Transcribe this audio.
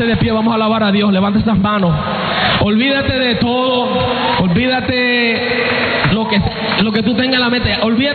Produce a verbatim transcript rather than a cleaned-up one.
Póngase de pie, vamos a alabar a Dios. Levante esas manos. Olvídate de todo. Olvídate lo que, lo que tú tengas en la mente. Olvídate